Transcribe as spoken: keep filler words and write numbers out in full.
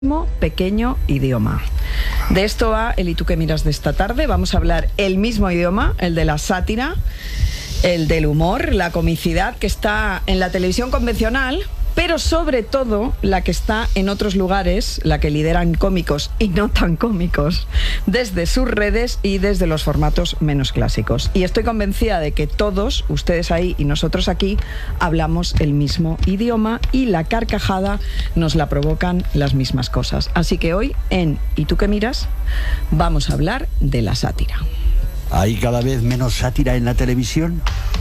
mismo pequeño idioma. De esto va el ¿Y tú qué miras? De esta tarde. Vamos a hablar el mismo idioma, el de la sátira, el del humor, la comicidad que está en la televisión convencional, pero sobre todo la que está en otros lugares, la que lideran cómicos y no tan cómicos, desde sus redes y desde los formatos menos clásicos. Y estoy convencida de que todos, ustedes ahí y nosotros aquí, hablamos el mismo idioma y la carcajada nos la provocan las mismas cosas. Así que hoy, en ¿Y tú qué miras?, vamos a hablar de la sátira. ¿Hay cada vez menos sátira en la televisión?